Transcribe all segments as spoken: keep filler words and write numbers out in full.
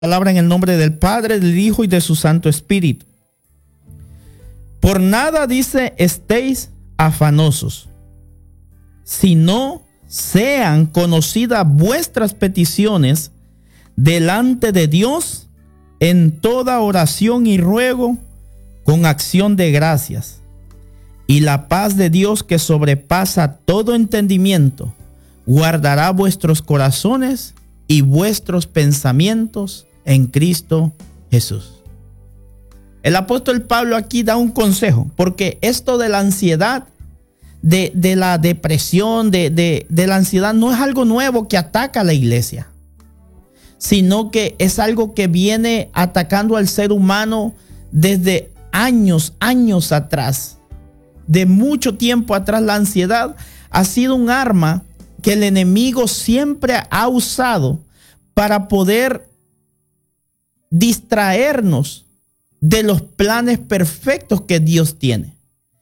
Palabra en el nombre del Padre, del Hijo y de su Santo Espíritu. Por nada, dice, estéis afanosos, sino sean conocidas vuestras peticiones delante de Dios en toda oración y ruego con acción de gracias. Y la paz de Dios, que sobrepasa todo entendimiento, guardará vuestros corazones y vuestros pensamientos en Cristo Jesús. El apóstol Pablo aquí da un consejo, porque esto de la ansiedad, de, de la depresión, de, de, de la ansiedad, no es algo nuevo que ataca a la iglesia, sino que es algo que viene atacando al ser humano desde años, años atrás. De mucho tiempo atrás, la ansiedad ha sido un arma que el enemigo siempre ha usado para poder distraernos de los planes perfectos que Dios tiene.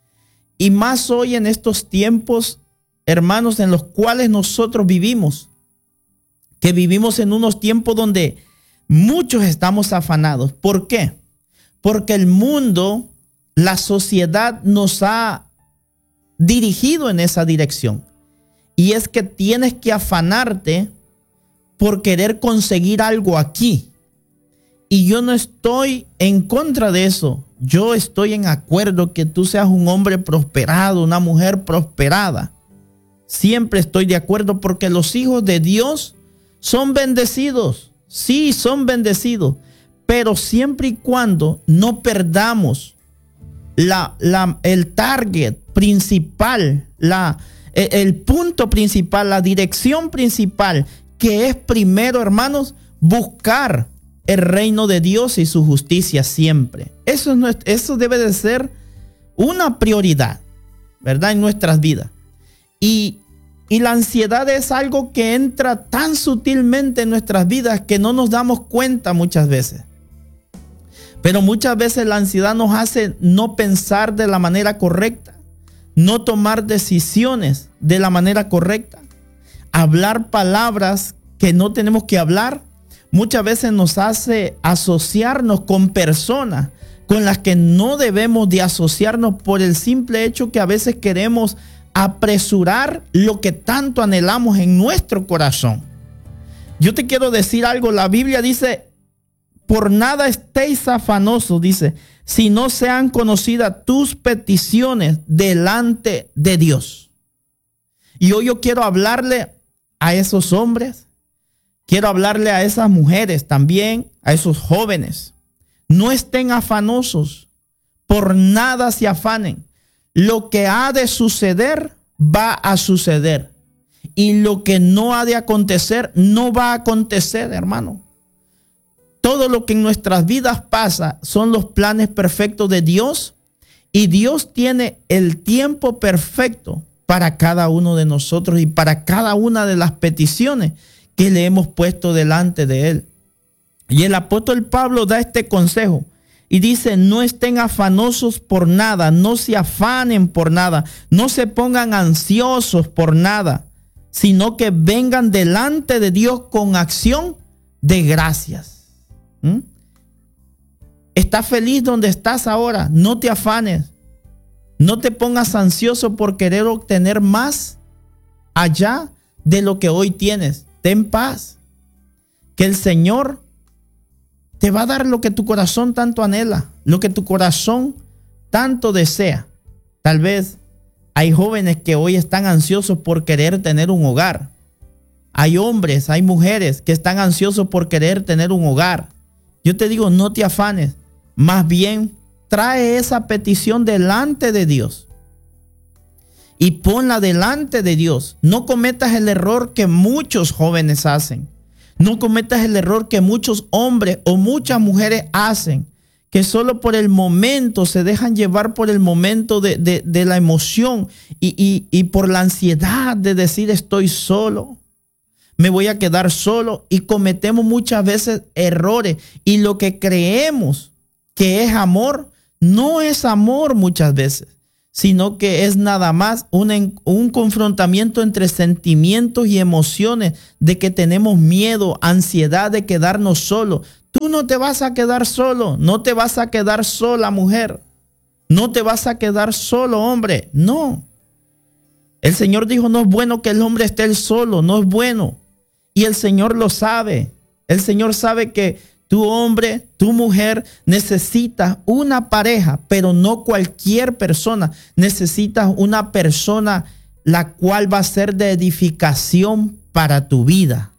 Y más hoy en estos tiempos, hermanos, en los cuales nosotros vivimos, que vivimos en unos tiempos donde muchos estamos afanados. ¿Por qué? Porque el mundo, la sociedad nos ha dirigido en esa dirección. Y es que tienes que afanarte por querer conseguir algo aquí. Y yo no estoy en contra de eso. Yo estoy en acuerdo que tú seas un hombre prosperado, una mujer prosperada. Siempre estoy de acuerdo, porque los hijos de Dios son bendecidos. Sí, son bendecidos. Pero siempre y cuando no perdamos la, la, el target principal, la, el punto principal, la dirección principal, que es primero, hermanos, buscar el reino de Dios y su justicia siempre. Eso, es nuestro, eso debe de ser una prioridad, ¿verdad? En nuestras vidas. Y, y la ansiedad es algo que entra tan sutilmente en nuestras vidas que no nos damos cuenta muchas veces. Pero muchas veces la ansiedad nos hace no pensar de la manera correcta, no tomar decisiones de la manera correcta, hablar palabras que no tenemos que hablar. Muchas veces nos hace asociarnos con personas con las que no debemos de asociarnos, por el simple hecho que a veces queremos apresurar lo que tanto anhelamos en nuestro corazón. Yo te quiero decir algo. La Biblia dice: por nada estéis afanosos, dice, si no sean conocidas tus peticiones delante de Dios. Y hoy yo quiero hablarle a esos hombres, quiero hablarle a esas mujeres también, a esos jóvenes. No estén afanosos, por nada se afanen. Lo que ha de suceder, va a suceder. Y lo que no ha de acontecer, no va a acontecer, hermano. Todo lo que en nuestras vidas pasa son los planes perfectos de Dios. Y Dios tiene el tiempo perfecto para cada uno de nosotros y para cada una de las peticiones que le hemos puesto delante de Él. Y el apóstol Pablo da este consejo y dice: no estén afanosos por nada, no se afanen por nada, no se pongan ansiosos por nada, sino que vengan delante de Dios con acción de gracias. ¿Mm? ¿Estás feliz donde estás ahora? No te afanes, no te pongas ansioso por querer obtener más allá de lo que hoy tienes. Ten paz, que el Señor te va a dar lo que tu corazón tanto anhela, lo que tu corazón tanto desea. Tal vez hay jóvenes que hoy están ansiosos por querer tener un hogar. Hay hombres, hay mujeres que están ansiosos por querer tener un hogar. Yo te digo, no te afanes, más bien trae esa petición delante de Dios. Y ponla delante de Dios. No cometas el error que muchos jóvenes hacen. No cometas el error que muchos hombres o muchas mujeres hacen, que solo por el momento se dejan llevar por el momento de, de, de la emoción y, y, y por la ansiedad de decir: estoy solo, me voy a quedar solo. Y cometemos muchas veces errores. Y lo que creemos que es amor, no es amor muchas veces, sino que es nada más un, un confrontamiento entre sentimientos y emociones de que tenemos miedo, ansiedad de quedarnos solos. Tú no te vas a quedar solo, no te vas a quedar sola, mujer. No te vas a quedar solo, hombre. No. El Señor dijo, no es bueno que el hombre esté solo, no es bueno. Y el Señor lo sabe. El Señor sabe que tu hombre, tu mujer, necesitas una pareja, pero no cualquier persona. Necesitas una persona la cual va a ser de edificación para tu vida.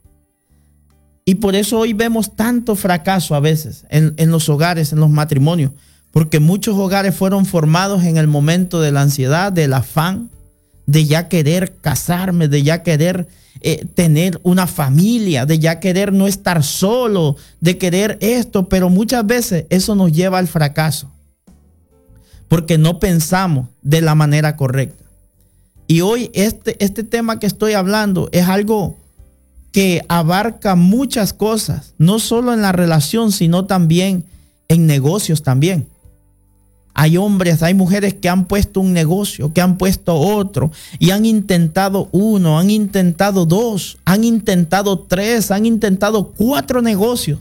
Y por eso hoy vemos tanto fracaso a veces en, en los hogares, en los matrimonios, porque muchos hogares fueron formados en el momento de la ansiedad, del afán, de ya querer casarme, de ya querer eh, tener una familia, de ya querer no estar solo, de querer esto, pero muchas veces eso nos lleva al fracaso, porque no pensamos de la manera correcta. Y hoy este, este tema que estoy hablando es algo que abarca muchas cosas, no solo en la relación, sino también en negocios también. Hay hombres, hay mujeres que han puesto un negocio, que han puesto otro y han intentado uno, han intentado dos, han intentado tres, han intentado cuatro negocios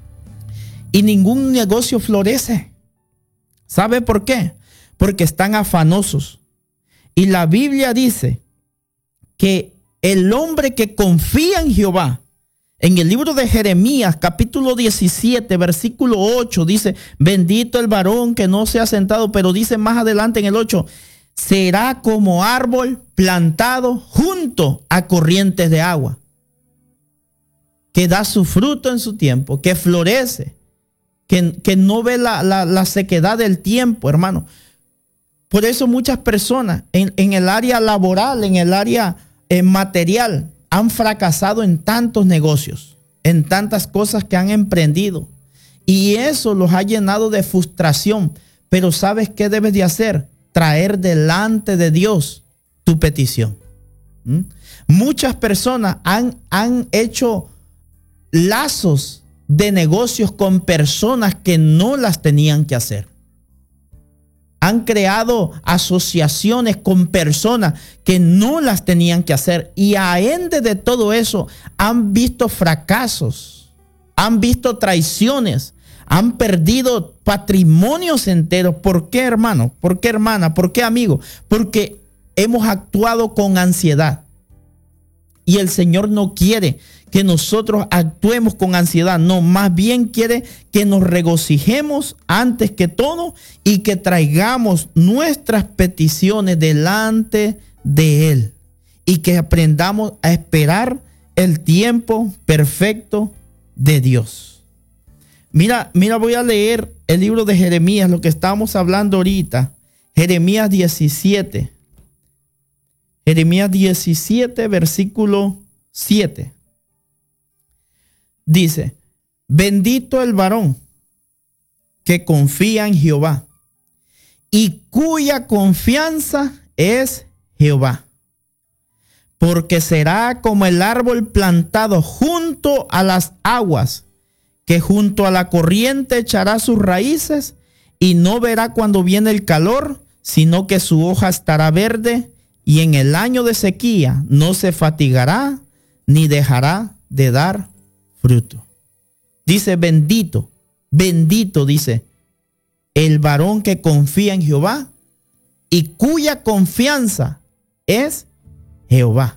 y ningún negocio florece. ¿Sabe por qué? Porque están afanosos. Y la Biblia dice que el hombre que confía en Jehová, en el libro de Jeremías, capítulo diecisiete, versículo ocho, dice, bendito el varón que no se ha sentado, pero dice más adelante en el ocho, será como árbol plantado junto a corrientes de agua, que da su fruto en su tiempo, que florece, que, que no ve la, la, la sequedad del tiempo, hermano. Por eso muchas personas en, en el área laboral, en el área eh, material, han fracasado en tantos negocios, en tantas cosas que han emprendido. Y eso los ha llenado de frustración. Pero ¿sabes qué debes de hacer? Traer delante de Dios tu petición. ¿Mm? Muchas personas han, han hecho lazos de negocios con personas que no las tenían que hacer. Han creado asociaciones con personas que no las tenían que hacer. Y a ende de todo eso han visto fracasos, han visto traiciones, han perdido patrimonios enteros. ¿Por qué, hermano? ¿Por qué, hermana? ¿Por qué, amigo? Porque hemos actuado con ansiedad. Y el Señor no quiere que nosotros actuemos con ansiedad. No, más bien quiere que nos regocijemos antes que todo y que traigamos nuestras peticiones delante de Él. Y que aprendamos a esperar el tiempo perfecto de Dios. Mira, mira, voy a leer el libro de Jeremías, lo que estamos hablando ahorita. Jeremías diecisiete. Jeremías diecisiete, versículo siete. Dice, bendito el varón que confía en Jehová y cuya confianza es Jehová, porque será como el árbol plantado junto a las aguas, que junto a la corriente echará sus raíces y no verá cuando viene el calor, sino que su hoja estará verde y en el año de sequía no se fatigará ni dejará de dar fruto. Dice bendito, bendito dice el varón que confía en Jehová y cuya confianza es Jehová.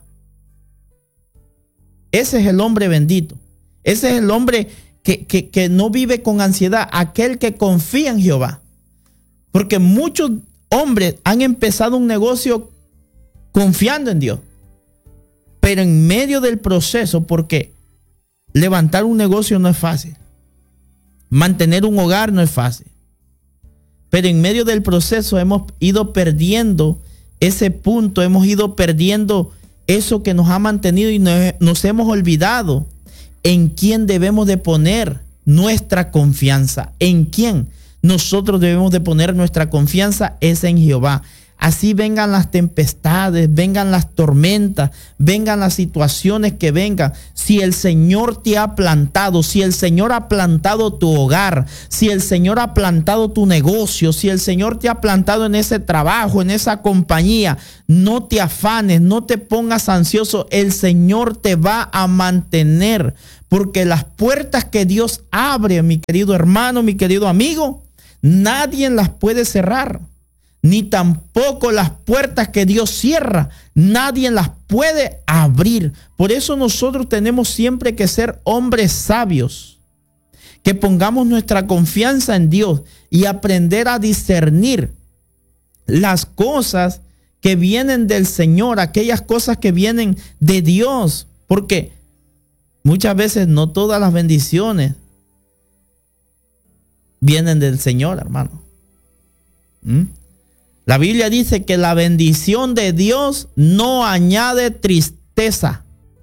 Ese es el hombre bendito. Ese es el hombre que, que, que no vive con ansiedad, aquel que confía en Jehová. Porque muchos hombres han empezado un negocio confiando en Dios, pero en medio del proceso, porque levantar un negocio no es fácil, mantener un hogar no es fácil, pero en medio del proceso hemos ido perdiendo ese punto, hemos ido perdiendo eso que nos ha mantenido y nos hemos olvidado en quién debemos de poner nuestra confianza. ¿En quién nosotros debemos de poner nuestra confianza? Es en Jehová. así vengan las tempestades, vengan las tormentas, vengan las situaciones que vengan. Si el Señor te ha plantado, si el Señor ha plantado tu hogar, si el Señor ha plantado tu negocio, si el Señor te ha plantado en ese trabajo, en esa compañía, no te afanes, no te pongas ansioso. El Señor te va a mantener, porque las puertas que Dios abre, mi querido hermano, mi querido amigo, nadie las puede cerrar. Ni tampoco las puertas que Dios cierra, nadie las puede abrir. Por eso nosotros tenemos siempre que ser hombres sabios, que pongamos nuestra confianza en Dios y aprender a discernir las cosas que vienen del Señor, aquellas cosas que vienen de Dios, porque muchas veces no todas las bendiciones vienen del Señor, hermano. ¿Mm? La Biblia dice que la bendición de Dios no añade tristeza.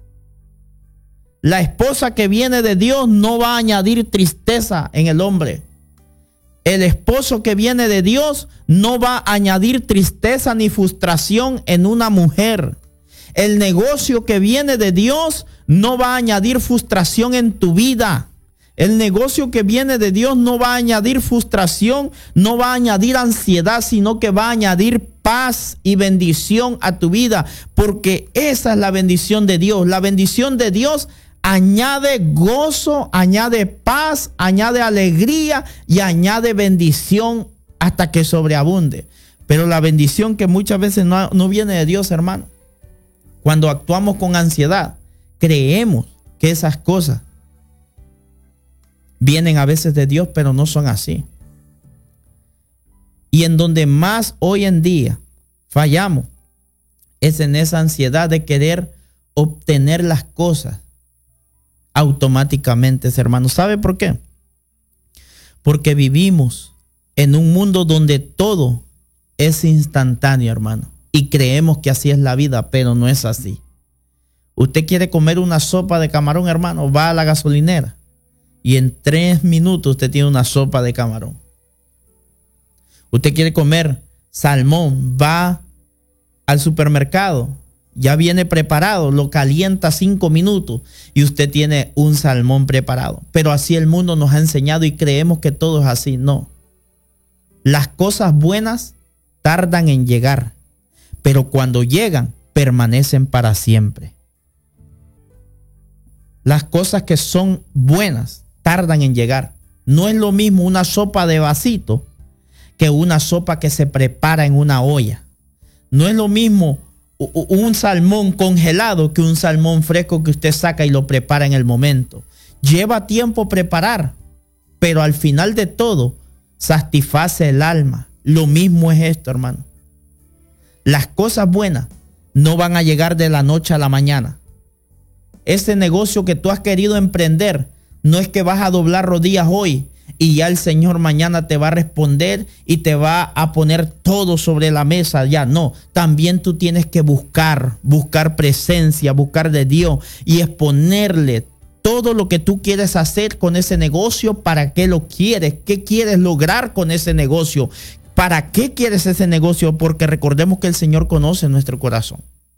La esposa que viene de Dios no va a añadir tristeza en el hombre. El esposo que viene de Dios no va a añadir tristeza ni frustración en una mujer. El negocio que viene de Dios no va a añadir frustración en tu vida. El negocio que viene de Dios no va a añadir frustración, no va a añadir ansiedad, sino que va a añadir paz y bendición a tu vida, porque esa es la bendición de Dios. La bendición de Dios añade gozo, añade paz, añade alegría y añade bendición hasta que sobreabunde. Pero la bendición que muchas veces no, no viene de Dios, hermano. Cuando actuamos con ansiedad, creemos que esas cosas vienen a veces de Dios, pero no son así. Y en donde más hoy en día fallamos es en esa ansiedad de querer obtener las cosas automáticamente, hermano. ¿Sabe por qué? Porque vivimos en un mundo donde todo es instantáneo, hermano. Y creemos que así es la vida, pero no es así. Usted quiere comer una sopa de camarón, hermano, va a la gasolinera y en tres minutos usted tiene una sopa de camarón. Usted quiere comer salmón, va al supermercado, ya viene preparado, lo calienta cinco minutos y usted tiene un salmón preparado. Pero así el mundo nos ha enseñado y creemos que todo es así. No. Las cosas buenas tardan en llegar, pero cuando llegan, permanecen para siempre. Las cosas que son buenas tardan en llegar. No es lo mismo una sopa de vasito que una sopa que se prepara en una olla. No es lo mismo un salmón congelado que un salmón fresco que usted saca y lo prepara en el momento. Lleva tiempo preparar, pero al final de todo satisface el alma. Lo mismo es esto, hermano. Las cosas buenas no van a llegar de la noche a la mañana. Ese negocio que tú has querido emprender, no es que vas a doblar rodillas hoy y ya el Señor mañana te va a responder y te va a poner todo sobre la mesa. Ya no, también tú tienes que buscar, buscar presencia, buscar de Dios y exponerle todo lo que tú quieres hacer con ese negocio. ¿Para qué lo quieres? ¿Qué quieres lograr con ese negocio? ¿Para qué quieres ese negocio? Porque recordemos que el Señor conoce nuestro corazón.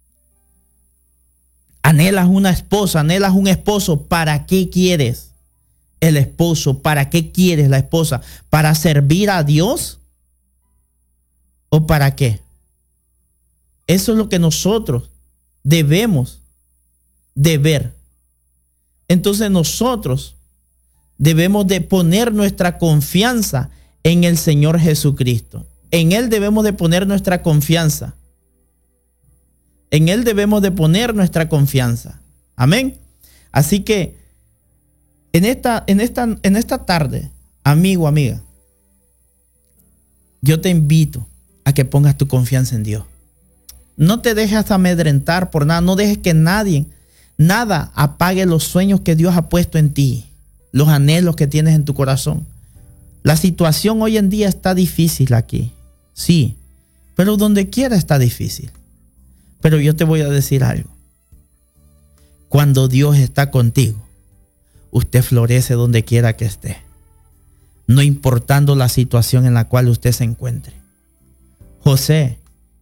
Anhelas una esposa, anhelas un esposo. ¿Para qué quieres el esposo? ¿Para qué quieres la esposa? ¿Para servir a Dios? ¿O para qué? Eso es lo que nosotros debemos de ver. Entonces nosotros debemos de poner nuestra confianza en el Señor Jesucristo. En Él debemos de poner nuestra confianza. En Él debemos de poner nuestra confianza. Amén. Así que en esta, en esta, en esta tarde, amigo, amiga, yo te invito a que pongas tu confianza en Dios. No te dejes amedrentar por nada. No dejes que nadie, nada apague los sueños que Dios ha puesto en ti, los anhelos que tienes en tu corazón. La situación hoy en día está difícil aquí. Sí, pero donde quiera está difícil. Pero yo te voy a decir algo. Cuando Dios está contigo, usted florece donde quiera que esté, no importando la situación en la cual usted se encuentre. José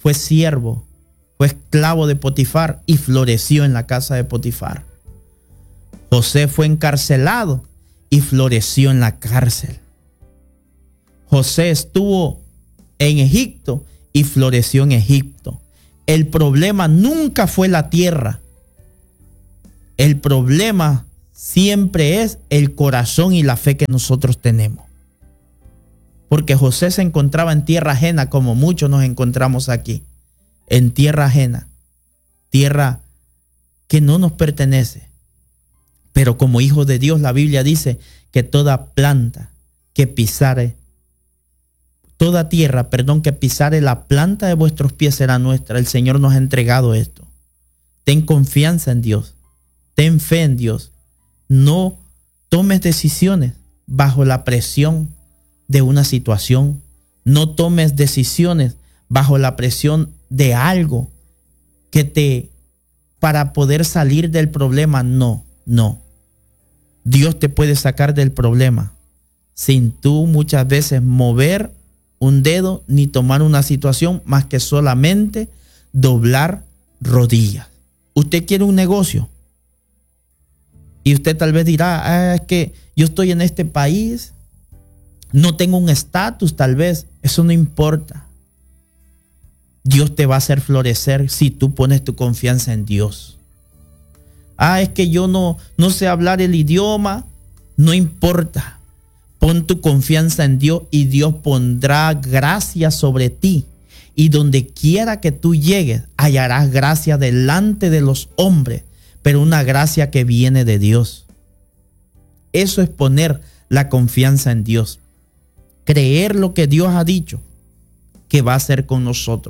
fue siervo, fue esclavo de Potifar y floreció en la casa de Potifar. José fue encarcelado y floreció en la cárcel. José estuvo en Egipto y floreció en Egipto. El problema nunca fue la tierra. El problema siempre es el corazón y la fe que nosotros tenemos. Porque José se encontraba en tierra ajena, como muchos nos encontramos aquí. En tierra ajena. Tierra que no nos pertenece. Pero como hijos de Dios, la Biblia dice que toda planta que pisare, toda tierra, perdón, que pisare la planta de vuestros pies será nuestra. El Señor nos ha entregado esto. Ten confianza en Dios. Ten fe en Dios. No tomes decisiones bajo la presión de una situación. No tomes decisiones bajo la presión de algo que te, para poder salir del problema. No, no. Dios te puede sacar del problema sin tú muchas veces mover un dedo ni tomar una situación más que solamente doblar rodillas. Usted quiere un negocio y usted tal vez dirá, ah, es que yo estoy en este país, no tengo un estatus tal vez. Eso no importa. Dios te va a hacer florecer si tú pones tu confianza en Dios. Ah, es que yo no, no sé hablar el idioma. No importa. Pon tu confianza en Dios y Dios pondrá gracia sobre ti. Y donde quiera que tú llegues, hallarás gracia delante de los hombres, pero una gracia que viene de Dios. Eso es poner la confianza en Dios. Creer lo que Dios ha dicho que va a hacer con nosotros.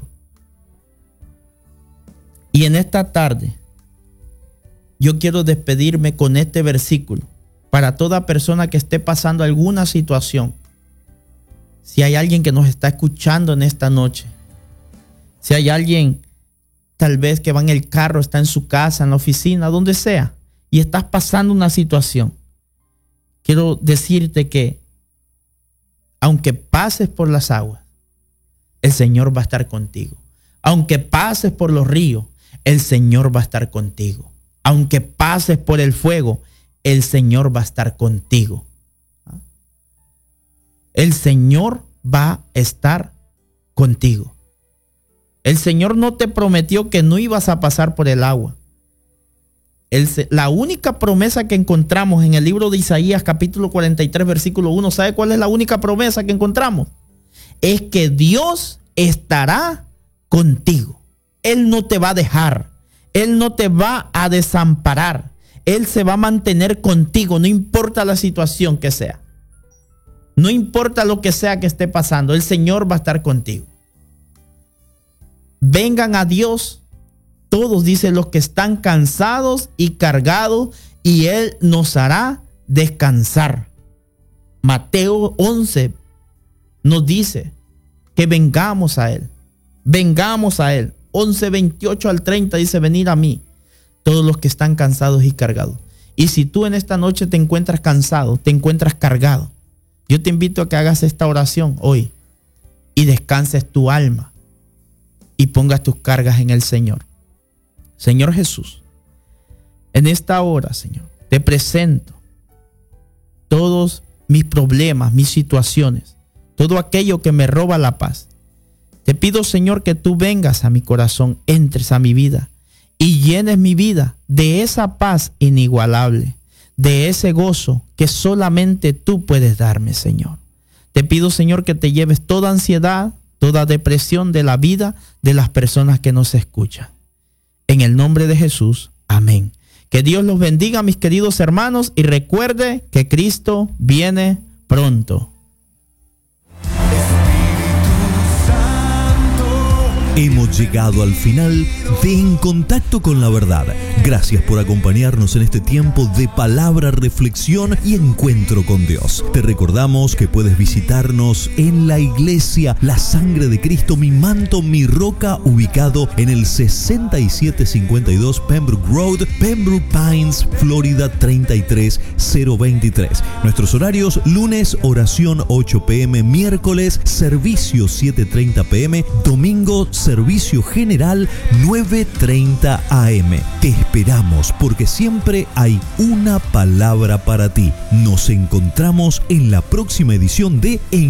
Y en esta tarde, yo quiero despedirme con este versículo para toda persona que esté pasando alguna situación. Si hay alguien que nos está escuchando en esta noche, si hay alguien tal vez que va en el carro, está en su casa, en la oficina, donde sea, y estás pasando una situación, quiero decirte que aunque pases por las aguas, el Señor va a estar contigo. Aunque pases por los ríos, el Señor va a estar contigo. Aunque pases por el fuego, el Señor va a estar contigo. El Señor va a estar contigo. El Señor no te prometió que no ibas a pasar por el agua. El, la única promesa que encontramos en el libro de Isaías, capítulo cuarenta y tres, versículo uno, ¿sabe cuál es la única promesa que encontramos? Es que Dios estará contigo. Él no te va a dejar. Él no te va a desamparar. Él se va a mantener contigo, no importa la situación que sea. No importa lo que sea que esté pasando, el Señor va a estar contigo. Vengan a Dios todos, dice, los que están cansados y cargados, y Él nos hará descansar. Mateo once nos dice que vengamos a Él. Vengamos a Él. once, veintiocho al treinta dice, venid a mí, todos los que están cansados y cargados. Y si tú en esta noche te encuentras cansado, te encuentras cargado, yo te invito a que hagas esta oración hoy y descanses tu alma y pongas tus cargas en el Señor. Señor Jesús, en esta hora, Señor, te presento todos mis problemas, mis situaciones, todo aquello que me roba la paz. Te pido, Señor, que tú vengas a mi corazón, entres a mi vida y llenes mi vida de esa paz inigualable, de ese gozo que solamente tú puedes darme, Señor. Te pido, Señor, que te lleves toda ansiedad, toda depresión de la vida de las personas que nos escuchan. En el nombre de Jesús, amén. Que Dios los bendiga, mis queridos hermanos, y recuerde que Cristo viene pronto. Hemos llegado al final de En Contacto con la Verdad. Gracias por acompañarnos en este tiempo de palabra, reflexión y encuentro con Dios. Te recordamos que puedes visitarnos en la iglesia La Sangre de Cristo, Mi Manto, Mi Roca, ubicado en el sesenta y siete cincuenta y dos Pembroke Road, Pembroke Pines, Florida treinta y tres cero veintitrés. Nuestros horarios: lunes, oración ocho p m, miércoles, servicio siete treinta p m, domingo Servicio General nueve treinta A M. Te esperamos porque siempre hay una palabra para ti. Nos encontramos en la próxima edición de